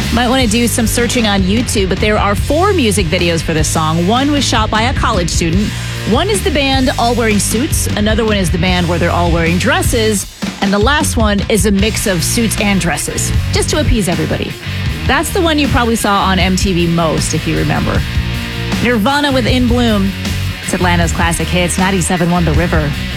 Might want to do some searching on YouTube, but there are 4 music videos for this song. One was shot by a college student. One is the band all wearing suits. Another one is the band where they're all wearing dresses. And the last one is a mix of suits and dresses, just to appease everybody. That's the one you probably saw on MTV most, if you remember. Nirvana with In Bloom. It's Atlanta's classic hits, 97.1 The River.